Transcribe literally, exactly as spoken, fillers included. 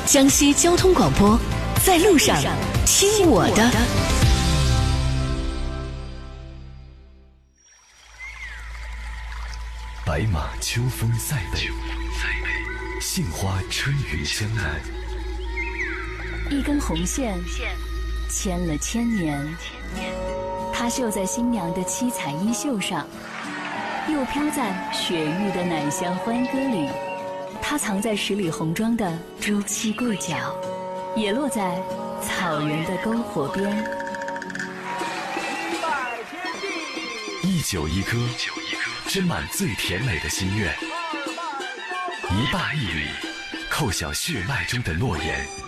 江西交通广播，在路上听我的。 白马秋风塞北，杏花春雨江南。 一根红线牵了千年，它绣在新娘的七彩衣袖上，又飘在雪域的奶香欢歌里。它藏在十里红妆的朱漆柜角，也落在草原的篝火边。 一酒一歌，斟满最甜美的心愿，一霸一里，叩响血脉中的诺言。